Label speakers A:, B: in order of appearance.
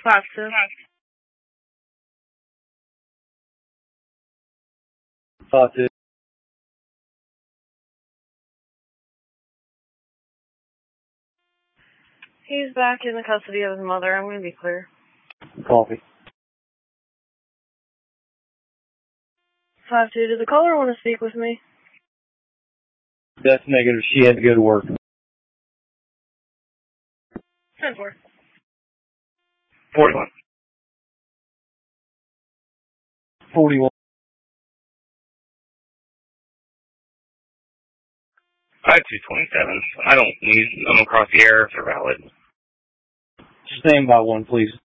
A: 5-2.
B: 5-2.
A: He's back in the custody of his mother. I'm going to be clear.
B: Coffee.
A: 5-2. Did the caller want to speak with me?
B: That's negative. She had to go to work.
A: 10-4.
C: 41.
B: 41.
C: 5227. I don't need them across the air if they're valid.
B: Stand by one, please.